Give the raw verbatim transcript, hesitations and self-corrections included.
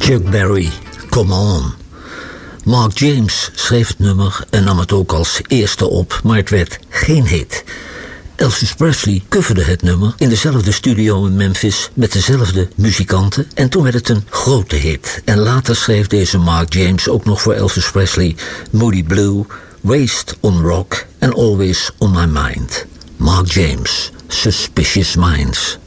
Chuck Berry, Come On. Mark James schreef het nummer en nam het ook als eerste op, maar het werd geen hit. Elvis Presley coverde het nummer in dezelfde studio in Memphis met dezelfde muzikanten en toen werd het een grote hit. En later schreef deze Mark James ook nog voor Elvis Presley Moody Blue, Raised on Rock en Always on My Mind. Mark James, Suspicious Minds.